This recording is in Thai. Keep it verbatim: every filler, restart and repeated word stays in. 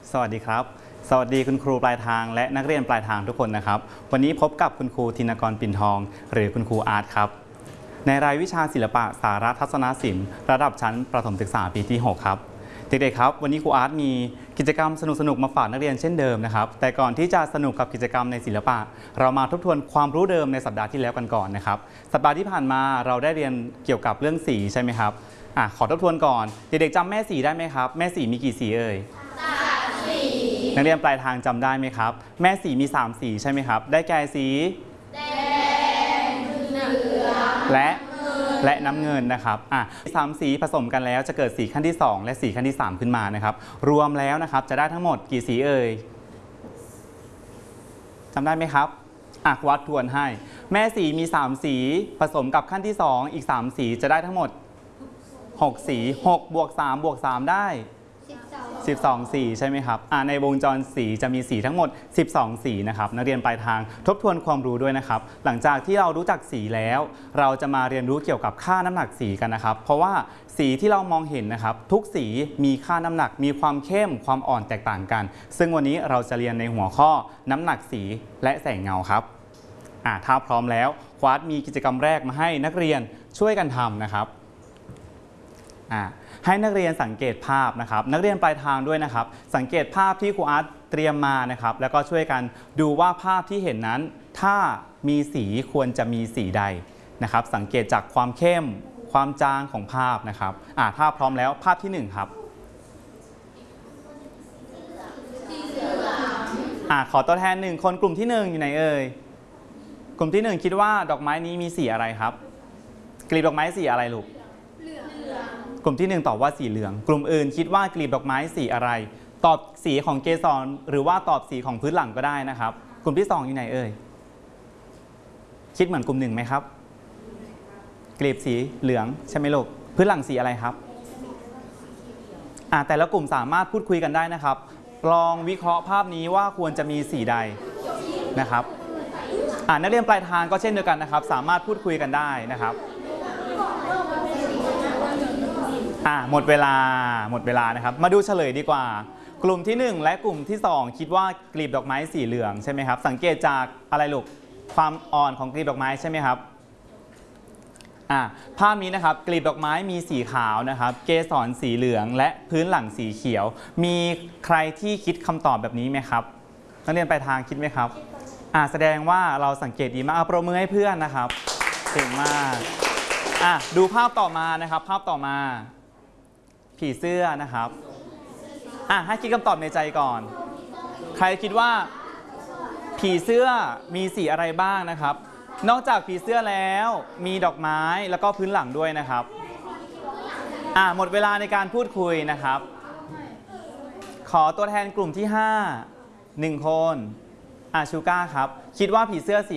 สวัสดีครับสวัสดีคุณครูปลายทางและนักเรียนปลายทางทุกคนนะครับวันนี้พบกับคุณครูธินกรปิ่นทองหรือคุณครูอาร์ตครับในรายวิชาศิลปะสารทัศนศิลป์ระดับชั้นประถมศึกษาปีที่หกครับเด็กๆครับวันนี้ครูอาร์ตมีกิจกรรมสนุกๆมาฝากนักเรียนเช่นเดิมนะครับแต่ก่อนที่จะสนุกกับกิจกรรมในศิลปะเรามาทบทวนความรู้เดิมในสัปดาห์ที่แล้วกันก่อนนะครับสัปดาห์ที่ผ่านมาเราได้เรียนเกี่ยวกับเรื่องสีใช่ไหมครับอ่ะขอทบทวนก่อนเด็กๆจำแม่สีได้ไหมครับแม่สีมีกี่สีเอ่ยนักเรียนปลายทางจำได้ไหมครับแม่สีมีสามสีใช่ไหมครับได้แก่สีแดงเหลืองและและน้ำเงินนะครับอ่ะสามสีผสมกันแล้วจะเกิดสีขั้นที่สองและสีขั้นที่สามขึ้นมานะครับรวมแล้วนะครับจะได้ทั้งหมดกี่สีเอ่ยจำได้ไหมครับอ่ะวัดทวนให้แม่สีมีสามสีผสมกับขั้นที่สองอีกสามสีจะได้ทั้งหมดหกสีหกบวกสามบวกสามได้สิบสองสีใช่ไหมครับในวงจรสีจะมีสีทั้งหมดสิบสองสีนะครับนักเรียนปลายทางทบทวนความรู้ด้วยนะครับหลังจากที่เรารู้จักสีแล้วเราจะมาเรียนรู้เกี่ยวกับค่าน้ำหนักสีกันนะครับเพราะว่าสีที่เรามองเห็นนะครับทุกสีมีค่าน้ำหนักมีความเข้มความอ่อนแตกต่างกันซึ่งวันนี้เราจะเรียนในหัวข้อน้ำหนักสีและแสงเงาครับอ่าถ้าพร้อมแล้วควาดมีกิจกรรมแรกมาให้นักเรียนช่วยกันทำนะครับอ่าให้นักเรียนสังเกตภาพนะครับนักเรียนปลายทางด้วยนะครับสังเกตภาพที่ครูอาร์ตเตรียมมานะครับแล้วก็ช่วยกันดูว่าภาพที่เห็นนั้นถ้ามีสีควรจะมีสีใดนะครับสังเกตจากความเข้มความจางของภาพนะครับอ่าถ้าพร้อมแล้วภาพที่หนึ่งครับอ่าขอตัวแทนหนึ่งคนกลุ่มที่หนึ่งอยู่ไหนเอ่ยกลุ่มที่หนึ่งคิดว่าดอกไม้นี้มีสีอะไรครับกลีบดอกไม้สีอะไรลูกกลุ่มที่หนึ่งตอบว่าสีเหลืองกลุ่มอื่นคิดว่ากลีบดอกไม้สีอะไรตอบสีของเกสรหรือว่าตอบสีของพื้นหลังก็ได้นะครับกลุ่มที่สองอยู่ไหนเอ่ยคิดเหมือนกลุ่มหนึ่งไหมครับกลีบสีเหลืองใช่ไหมลูกพื้นหลังสีอะไรครับอ่าแต่ละกลุ่มสามารถพูดคุยกันได้นะครับลองวิเคราะห์ภาพนี้ว่าควรจะมีสีใดนะครับอ่านักเรียนปลายทางก็เช่นเดียวกันนะครับสามารถพูดคุยกันได้นะครับอ่าหมดเวลาหมดเวลานะครับมาดูเฉลยดีกว่ากลุ่มที่หนึ่งและกลุ่มที่สองคิดว่ากลีบดอกไม้สีเหลืองใช่ไหมครับสังเกตจากอะไรลูกความอ่อนของกลีบดอกไม้ใช่ไหมครับอ่าภาพนี้นะครับกลีบดอกไม้มีสีขาวนะครับเกสรสีเหลืองและพื้นหลังสีเขียวมีใครที่คิดคำตอบแบบนี้ไหมครับนักเรียนปลายทางคิดไหมครับอ่าแสดงว่าเราสังเกตดีมากเอาปรบมือให้เพื่อนนะครับเก่งมากอ่ะดูภาพต่อมานะครับภาพต่อมาผีเสื้อนะครับอ่ะให้คิดคำตอบในใจก่อนใครคิดว่าผีเสื้อมีสีอะไรบ้างนะครับนอกจากผีเสื้อแล้วมีดอกไม้แล้วก็พื้นหลังด้วยนะครับอ่ะหมดเวลาในการพูดคุยนะครับขอตัวแทนกลุ่มที่ห้าหนึ่งคนอ่ะชูก้าครับคิดว่าผีเสื้อสี